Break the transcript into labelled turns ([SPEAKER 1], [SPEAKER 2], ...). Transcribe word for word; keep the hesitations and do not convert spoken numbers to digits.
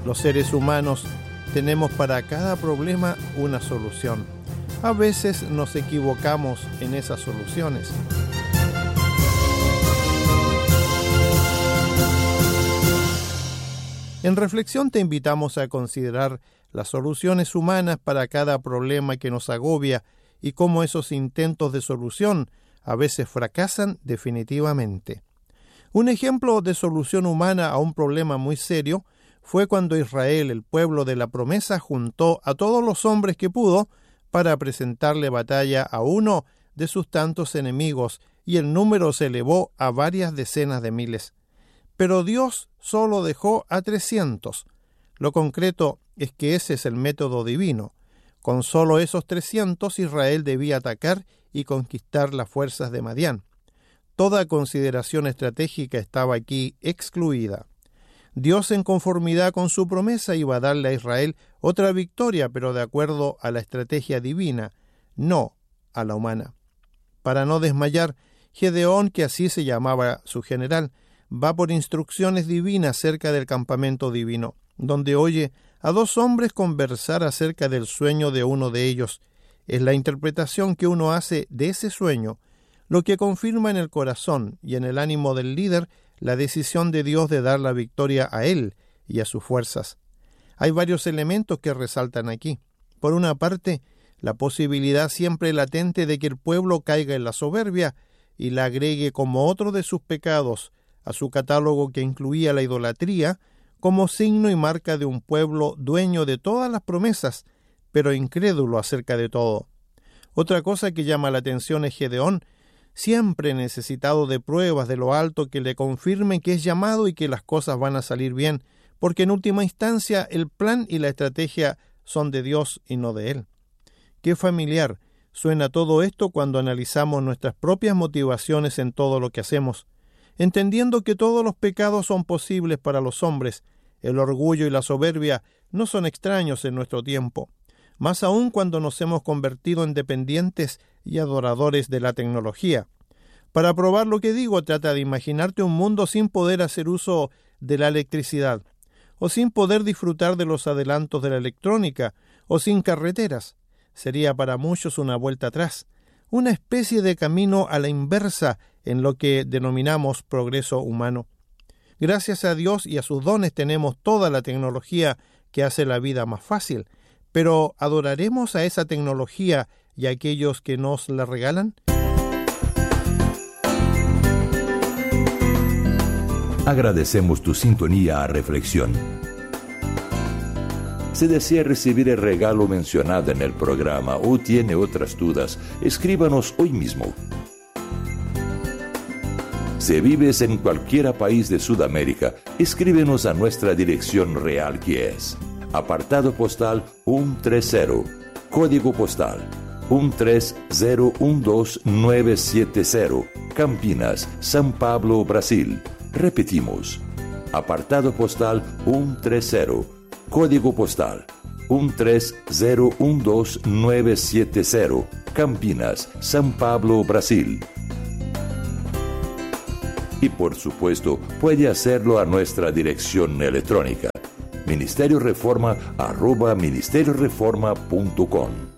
[SPEAKER 1] Los seres humanos tenemos para cada problema una solución. A veces nos equivocamos en esas soluciones. En reflexión te invitamos a considerar las soluciones humanas para cada problema que nos agobia y cómo esos intentos de solución a veces fracasan definitivamente. Un ejemplo de solución humana a un problema muy serio fue cuando Israel, el pueblo de la promesa, juntó a todos los hombres que pudo para presentarle batalla a uno de sus tantos enemigos, y el número se elevó a varias decenas de miles. Pero Dios solo dejó a trescientos. Lo concreto es que ese es el método divino. Con solo esos trescientos, Israel debía atacar y conquistar las fuerzas de Madián. Toda consideración estratégica estaba aquí excluida. Dios, en conformidad con su promesa, iba a darle a Israel otra victoria, pero de acuerdo a la estrategia divina, no a la humana. Para no desmayar, Gedeón, que así se llamaba su general, va por instrucciones divinas cerca del campamento divino, donde oye a dos hombres conversar acerca del sueño de uno de ellos. Es la interpretación que uno hace de ese sueño lo que confirma en el corazón y en el ánimo del líder la decisión de Dios de dar la victoria a él y a sus fuerzas. Hay varios elementos que resaltan aquí. Por una parte, la posibilidad siempre latente de que el pueblo caiga en la soberbia y la agregue como otro de sus pecados a su catálogo, que incluía la idolatría, como signo y marca de un pueblo dueño de todas las promesas, pero incrédulo acerca de todo. Otra cosa que llama la atención es Gedeón, siempre necesitado de pruebas de lo alto que le confirmen que es llamado y que las cosas van a salir bien, porque en última instancia el plan y la estrategia son de Dios y no de él. Qué familiar suena todo esto cuando analizamos nuestras propias motivaciones en todo lo que hacemos, entendiendo que todos los pecados son posibles para los hombres. El orgullo y la soberbia no son extraños en nuestro tiempo, más aún cuando nos hemos convertido en dependientes y adoradores de la tecnología. Para probar lo que digo, trata de imaginarte un mundo sin poder hacer uso de la electricidad, o sin poder disfrutar de los adelantos de la electrónica, o sin carreteras. Sería para muchos una vuelta atrás, una especie de camino a la inversa en lo que denominamos progreso humano. Gracias a Dios y a sus dones tenemos toda la tecnología que hace la vida más fácil, pero ¿adoraremos a esa tecnología y a aquellos que nos la regalan?
[SPEAKER 2] Agradecemos tu sintonía a Reflexión. Si desea recibir el regalo mencionado en el programa o tiene otras dudas, escríbanos hoy mismo. Si vives en cualquier país de Sudamérica, escríbenos a nuestra dirección real, que es apartado postal ciento treinta, código postal uno tres cero uno dos nueve siete cero, Campinas, São Paulo, Brasil. Repetimos, apartado postal ciento treinta, código postal uno tres cero uno dos nueve siete cero, Campinas, São Paulo, Brasil. Y por supuesto, puede hacerlo a nuestra dirección electrónica, ministerio reforma arroba ministerio reforma punto com.